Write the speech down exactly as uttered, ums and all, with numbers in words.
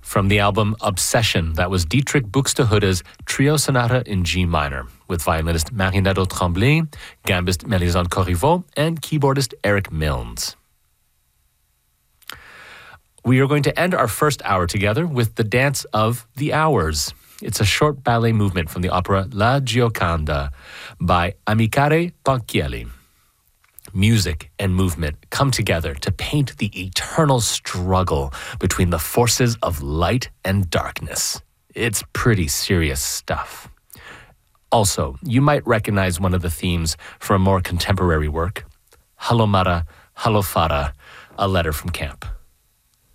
From the album Obsession, that was Dietrich Buxtehude's Trio Sonata in G minor, with violinist Marie-Nadeau Tremblay, gambist Mélisande Corriveau, and keyboardist Eric Milnes. We are going to end our first hour together with the Dance of the Hours. It's a short ballet movement from the opera La Gioconda by Amicare Panchielli. Music and movement come together to paint the eternal struggle between the forces of light and darkness. It's pretty serious stuff. Also, you might recognize one of the themes from a more contemporary work, Halomara, Halofara, A Letter from Camp.